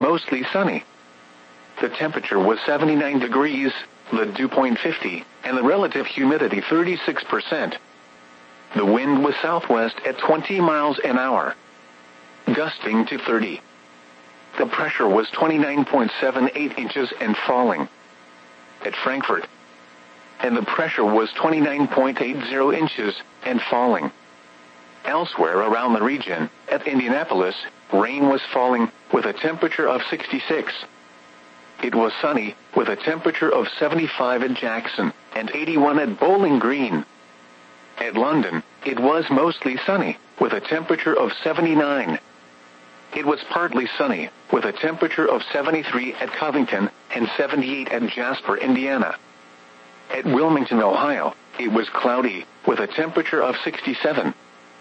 mostly sunny. The temperature was 79 degrees, the dew point 50, and the relative humidity 36%. The wind was southwest at 20 miles an hour, gusting to 30. The pressure was 29.78 inches and falling. At Frankfurt, and the pressure was 29.80 inches and falling. Elsewhere around the region, at Indianapolis, rain was falling with a temperature of 66. It was sunny with a temperature of 75 at Jackson and 81 at Bowling Green. At London, it was mostly sunny with a temperature of 79. It was partly sunny with a temperature of 73 at Covington and 78 at Jasper, Indiana. At Wilmington, Ohio, it was cloudy with a temperature of 67.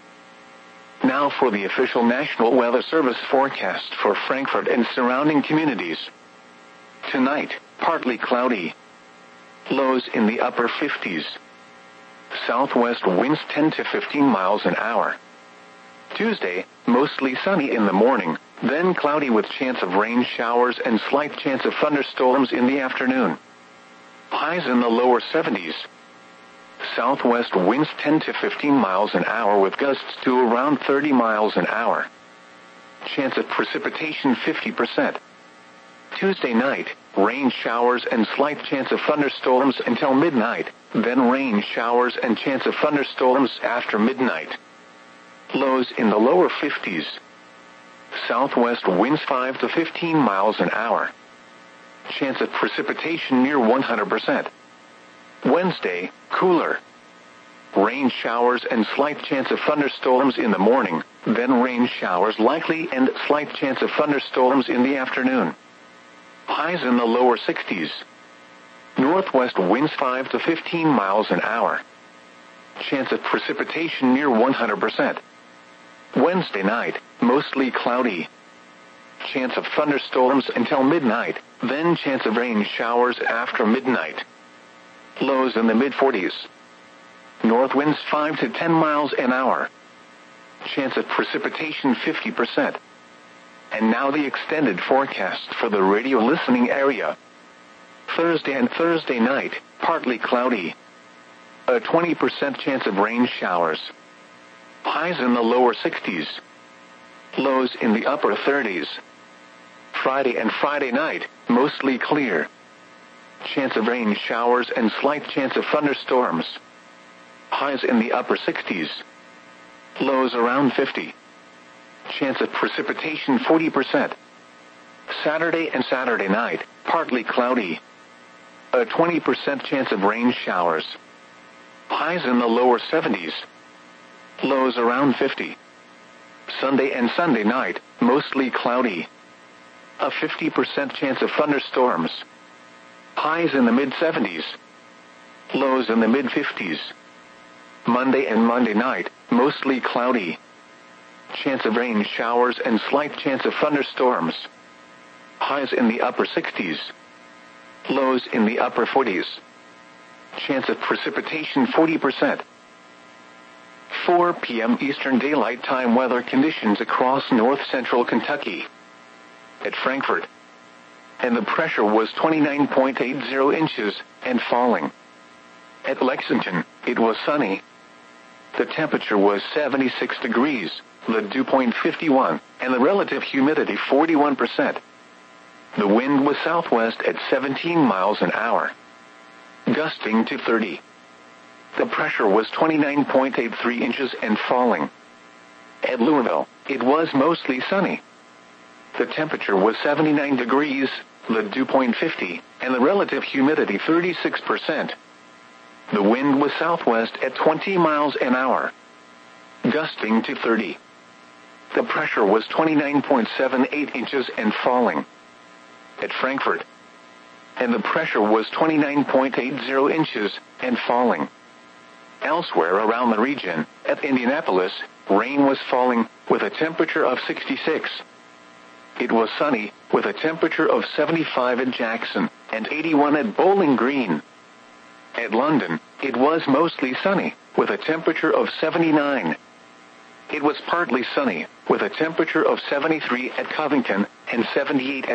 Now for the official National Weather Service forecast for Frankfurt and surrounding communities. Tonight, partly cloudy. Lows in the upper 50s. Southwest winds 10 to 15 miles an hour. Tuesday, mostly sunny in the morning, then cloudy with chance of rain showers and slight chance of thunderstorms in the afternoon. Highs in the lower 70s. Southwest winds 10 to 15 miles an hour with gusts to around 30 miles an hour. Chance of precipitation 50%. Tuesday night, rain showers and slight chance of thunderstorms until midnight, then rain showers and chance of thunderstorms after midnight. Lows in the lower 50s. Southwest winds 5 to 15 miles an hour. Chance of precipitation near 100%. Wednesday, cooler. Rain showers and slight chance of thunderstorms in the morning, then rain showers likely and slight chance of thunderstorms in the afternoon. Highs in the lower 60s. Northwest winds 5 to 15 miles an hour. Chance of precipitation near 100%. Wednesday night, mostly cloudy. Chance of thunderstorms until midnight, then chance of rain showers after midnight. Lows in the mid-40s. North winds 5 to 10 miles an hour. Chance of precipitation 50%. And now the extended forecast for the radio listening area. Thursday and Thursday night, partly cloudy. A 20% chance of rain showers. Highs in the lower 60s. Lows in the upper 30s. Friday and Friday night, mostly clear. Chance of rain showers and slight chance of thunderstorms. Highs in the upper 60s. Lows around 50. Chance of precipitation 40%. Saturday and Saturday night, partly cloudy. A 20% chance of rain showers. Highs in the lower 70s. Lows around 50. Sunday and Sunday night, mostly cloudy. A 50% chance of thunderstorms. Highs in the mid-70s. Lows in the mid-50s. Monday and Monday night, mostly cloudy. Chance of rain showers and slight chance of thunderstorms. Highs in the upper 60s. Lows in the upper 40s. Chance of precipitation 40%. 4 p.m. Eastern Daylight Time weather conditions across north-central Kentucky. At Frankfurt, and the pressure was 29.80 inches and falling. At Lexington, it was sunny. The temperature was 76 degrees, the dew point 51, and the relative humidity 41%. The wind was southwest at 17 miles an hour, gusting to 30. The pressure was 29.83 inches and falling. At Louisville, it was mostly sunny. The temperature was 79 degrees, the dew point 50, and the relative humidity 36%. The wind was southwest at 20 miles an hour, gusting to 30. The pressure was 29.78 inches and falling. At Frankfurt, and the pressure was 29.80 inches and falling. Elsewhere around the region, at Indianapolis, rain was falling with a temperature of 66. It was sunny with a temperature of 75 at Jackson and 81 at Bowling Green. At London, it was mostly sunny with a temperature of 79. It was partly sunny with a temperature of 73 at Covington and 78 at